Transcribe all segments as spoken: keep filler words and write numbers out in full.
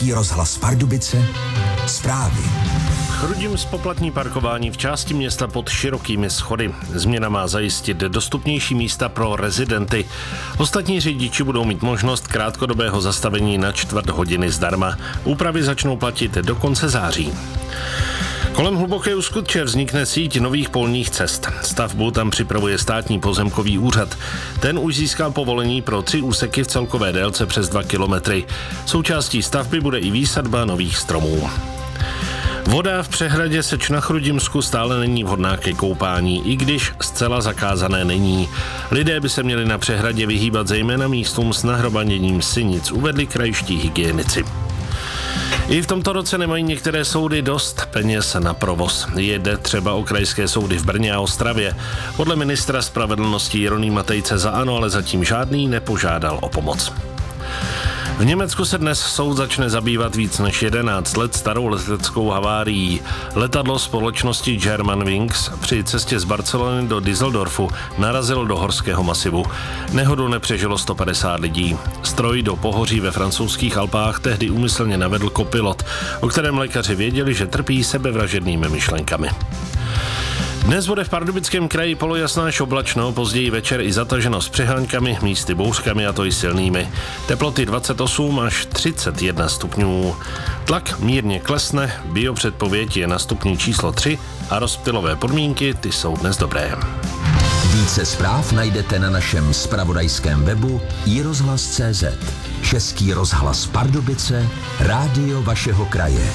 Český rozhlas Pardubice, zprávy. Chrudím zpoplatní parkování v části města pod širokými schody. Změna má zajistit dostupnější místa pro rezidenty. Ostatní řidiči budou mít možnost krátkodobého zastavení na čtvrt hodiny zdarma. Úpravy začnou platit do konce září. Kolem Hluboké u Skutče vznikne síť nových polních cest. Stavbu tam připravuje Státní pozemkový úřad. Ten už získal povolení pro tři úseky v celkové délce přes dva kilometry. Součástí stavby bude i výsadba nových stromů. Voda v přehradě Seč na Chrudimsku stále není vhodná ke koupání, i když zcela zakázané není. Lidé by se měli na přehradě vyhýbat zejména místům s nahromaděním sinic, uvedli krajští hygienici. I v tomto roce nemají některé soudy dost peněz na provoz. Jde třeba o krajské soudy v Brně a Ostravě. Podle ministra spravedlnosti Jeronýma Tejce za ANO ale zatím žádný nepožádal o pomoc. V Německu se dnes soud začne zabývat víc než jedenáct let starou leteckou havárií. Letadlo společnosti Germanwings při cestě z Barcelony do Düsseldorfu narazilo do horského masivu. Nehodu nepřežilo sto padesát lidí. Stroj do pohoří ve francouzských Alpách tehdy úmyslně navedl kopilot, o kterém lékaři věděli, že trpí sebevražednými myšlenkami. Dnes bude v Pardubickém kraji polojasná až oblačno, později večer i zataženo s přehánkami, místy bouřkami a to i silnými. Teploty dvacet osm až třicet jedna stupňů. Tlak mírně klesne, biopředpověď je na stupni číslo tři a rozptylové podmínky ty jsou dnes dobré. Více zpráv najdete na našem zpravodajském webu i rozhlas tečka cé zet. Český rozhlas Pardubice, rádio vašeho kraje.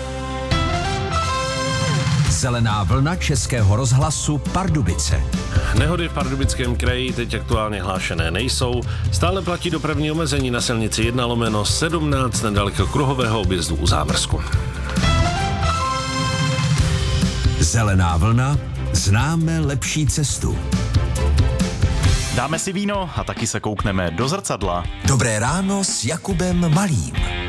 Zelená vlna Českého rozhlasu Pardubice. Nehody v Pardubickém kraji teď aktuálně hlášené nejsou. Stále platí dopravní omezení na silnici jedna lomeno sedmnáct nedaleko kruhového objezdu u Zámrsku. Zelená vlna, známe lepší cestu. Dáme si víno a taky se koukneme do zrcadla. Dobré ráno s Jakubem Malým.